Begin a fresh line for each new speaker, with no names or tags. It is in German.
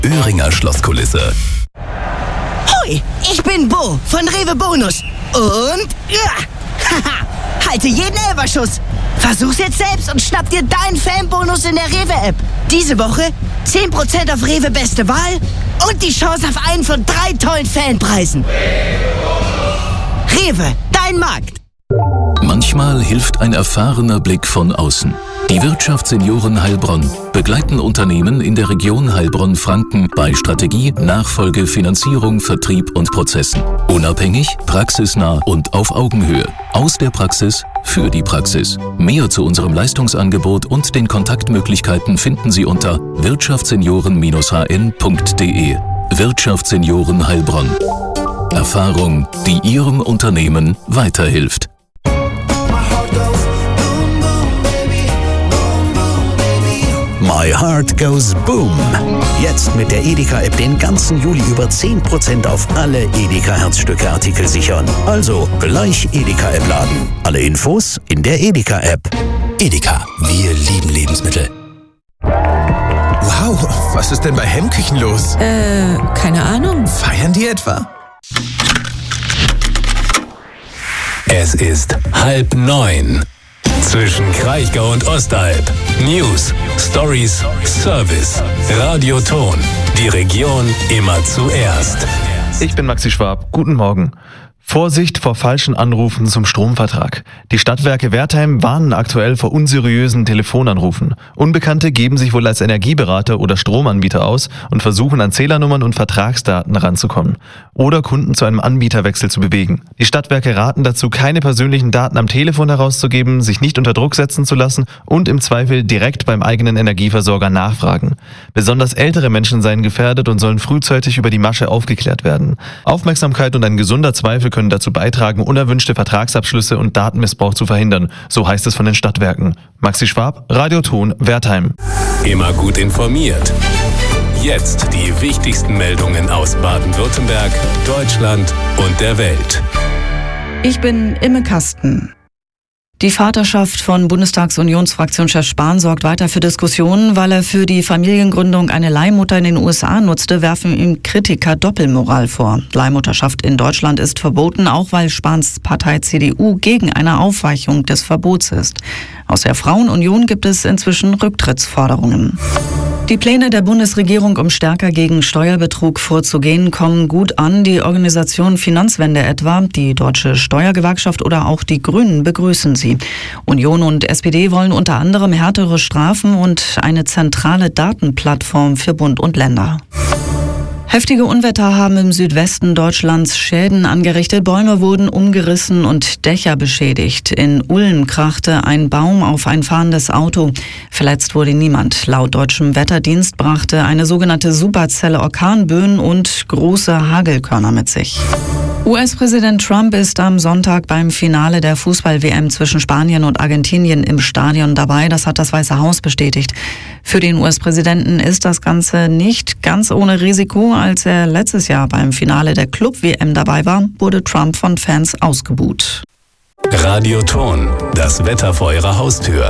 Öhringer Schlosskulisse.
Hoi, ich bin Bo von Rewe Bonus. Und halte jeden Elferschuss. Versuch's jetzt selbst und schnapp dir deinen Fanbonus in der Rewe-App. Diese Woche 10% auf Rewe Beste Wahl und die Chance auf einen von 3 tollen Fanpreisen. Rewe, dein Markt.
Manchmal hilft ein erfahrener Blick von außen. Die Wirtschaftssenioren Heilbronn begleiten Unternehmen in der Region Heilbronn-Franken bei Strategie, Nachfolge, Finanzierung, Vertrieb und Prozessen. Unabhängig, praxisnah und auf Augenhöhe. Aus der Praxis für die Praxis. Mehr zu unserem Leistungsangebot und den Kontaktmöglichkeiten finden Sie unter wirtschaftssenioren-hn.de. Wirtschaftssenioren Heilbronn. Erfahrung, die Ihrem Unternehmen weiterhilft.
My Heart Goes Boom. Jetzt mit der Edeka-App den ganzen Juli über 10% auf alle Edeka-Herzstücke-Artikel sichern. Also gleich Edeka-App laden. Alle Infos in der Edeka-App.
Edeka, wir lieben Lebensmittel.
Wow, was ist denn bei Hemmküchen los?
Keine Ahnung.
Feiern die etwa?
Es ist 8:30. Zwischen Kraichgau und Ostalb. News, Stories, Service. Radioton. Die Region immer zuerst.
Ich bin Maxi Schwab. Guten Morgen. Vorsicht vor falschen Anrufen zum Stromvertrag. Die Stadtwerke Wertheim warnen aktuell vor unseriösen Telefonanrufen. Unbekannte geben sich wohl als Energieberater oder Stromanbieter aus und versuchen an Zählernummern und Vertragsdaten ranzukommen oder Kunden zu einem Anbieterwechsel zu bewegen. Die Stadtwerke raten dazu, keine persönlichen Daten am Telefon herauszugeben, sich nicht unter Druck setzen zu lassen und im Zweifel direkt beim eigenen Energieversorger nachfragen. Besonders ältere Menschen seien gefährdet und sollen frühzeitig über die Masche aufgeklärt werden. Aufmerksamkeit und ein gesunder Zweifel können dazu beitragen, unerwünschte Vertragsabschlüsse und Datenmissbrauch zu verhindern. So heißt es von den Stadtwerken. Maxi Schwab, Radioton, Wertheim.
Immer gut informiert. Jetzt die wichtigsten Meldungen aus Baden-Württemberg, Deutschland und der Welt.
Ich bin Imme Kasten. Die Vaterschaft von Bundestagsunionsfraktionschef Spahn sorgt weiter für Diskussionen, weil er für die Familiengründung eine Leihmutter in den USA nutzte, werfen ihm Kritiker Doppelmoral vor. Leihmutterschaft in Deutschland ist verboten, auch weil Spahns Partei CDU gegen eine Aufweichung des Verbots ist. Aus der Frauenunion gibt es inzwischen Rücktrittsforderungen. Die Pläne der Bundesregierung, um stärker gegen Steuerbetrug vorzugehen, kommen gut an. Die Organisation Finanzwende etwa, die Deutsche Steuergewerkschaft oder auch die Grünen begrüßen sie. Union und SPD wollen unter anderem härtere Strafen und eine zentrale Datenplattform für Bund und Länder. Heftige Unwetter haben im Südwesten Deutschlands Schäden angerichtet. Bäume wurden umgerissen und Dächer beschädigt. In Ulm krachte ein Baum auf ein fahrendes Auto. Verletzt wurde niemand. Laut deutschem Wetterdienst brachte eine sogenannte Superzelle Orkanböen und große Hagelkörner mit sich. US-Präsident Trump ist am Sonntag beim Finale der Fußball-WM zwischen Spanien und Argentinien im Stadion dabei. Das hat das Weiße Haus bestätigt. Für den US-Präsidenten ist das Ganze nicht ganz ohne Risiko. Als er letztes Jahr beim Finale der Club-WM dabei war, wurde Trump von Fans ausgebuht.
Radioton. Das Wetter vor Ihrer Haustür.